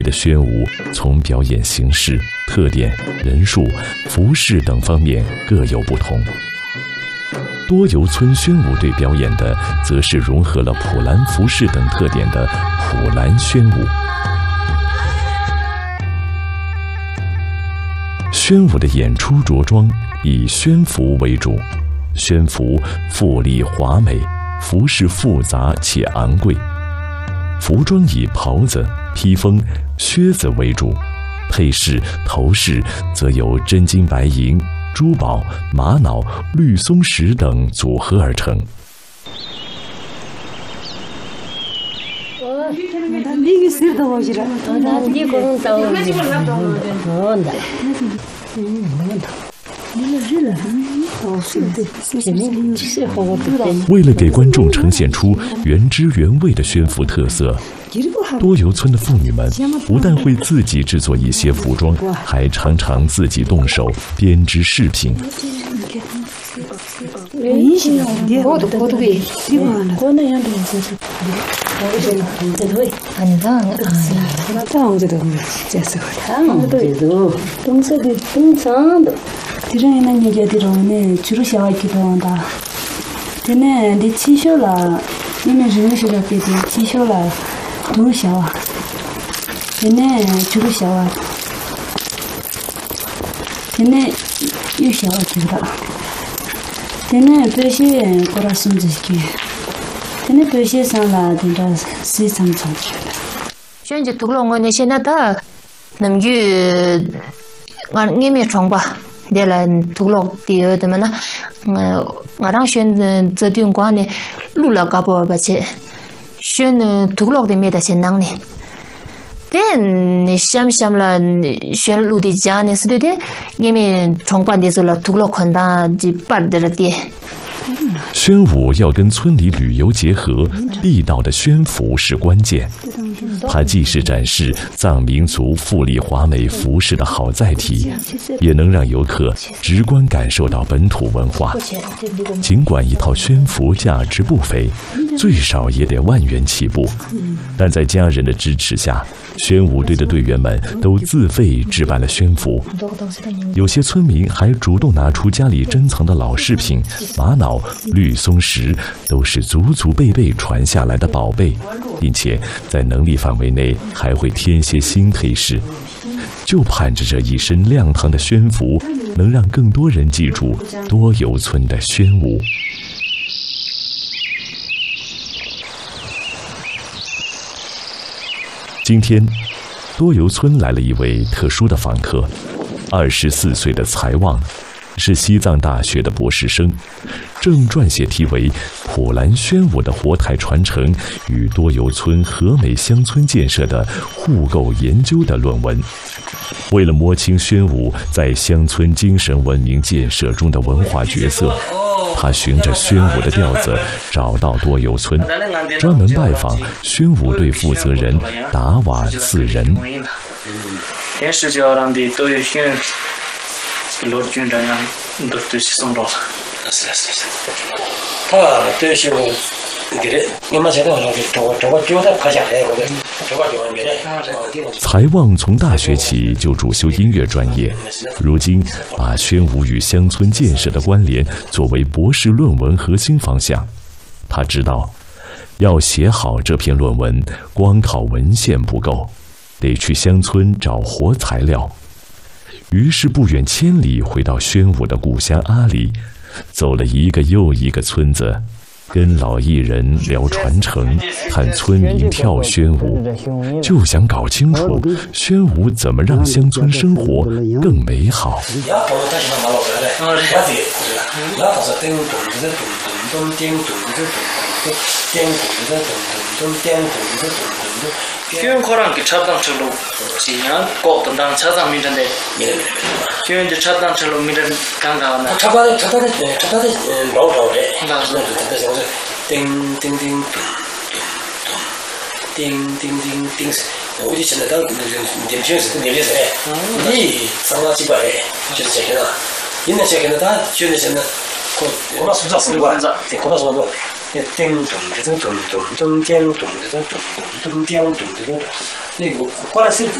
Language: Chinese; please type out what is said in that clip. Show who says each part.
Speaker 1: 的宣武从表演形式、特点、人数、服饰等方面各有不同。多游村宣武队表演的，则是融合了普兰服饰等特点的普兰宣武。宣武的演出着装以宣服为主，宣服富丽华美，服饰复杂且昂贵。服装以袍子、披风、靴子为主，配饰、头饰则由真金白银、珠宝、玛瑙、绿松石等组合而成。为了给观众呈现出原汁原味的宣服特色，多游村的妇女们不但会自己制作一些服装，还常常自己动手编织饰品。
Speaker 2: 현재 두글롱원에 시나다 남규 ngemi chongba de la tuglok de de mana ngarang shen ze dyung kwa ne lu la ga bo ba che shen tuglok de me da chen nang ne den ni sham la shen lu de ja ne se de ngemi chongba de so la tuglok khon da ji par de la de。
Speaker 1: 宣武要跟村里旅游结合，地道的宣服是关键。它既是展示藏民族富丽华美服饰的好载体，也能让游客直观感受到本土文化。尽管一套宣服价值不菲，最少也得10000元起步，但在家人的支持下，宣武队的队员们都自费置办了宣服。有些村民还主动拿出家里珍藏的老饰品，玛瑙、绿松石都是祖祖辈辈传下来的宝贝，并且在能力范围内还会添些新配饰，就盼着这一身亮堂的宣服能让更多人记住多游村的宣武。今天，多游村来了一位特殊的访客，24岁的财旺，是西藏大学的博士生，正撰写题为《普兰宣武的活态传承与多游村和美乡村建设的互构研究》的论文。为了摸清宣武在乡村精神文明建设中的文化角色，他循着宣武的调子找到多游村，专门拜访宣武队负责人达瓦次仁。财旺从大学起就主修音乐专业，如今把宣武与乡村建设的关联作为博士论文核心方向。他知道，要写好这篇论文，光靠文献不够，得去乡村找活材料。于是不远千里回到宣武的故乡阿里，走了一个又一个村子，跟老艺人聊传承，看村民跳宣武，就想搞清楚宣武怎么让乡村生活更美好。
Speaker 3: 宣코랑 기차당철로 지냥 꼭 등당 차장 미는데宣저 차당철로 미는 강가나 차바데 로로데 나서 띵띵띵 띵띵띵띵 우리 전에다 님표에서 내려서 이 상가지 바에就是这个因为这个呢他觉得现在我把手上쓰는 거 고마워서
Speaker 4: 叮咚的咚咚咚咚叮咚的咚咚咚叮咚的咚，那个过来是。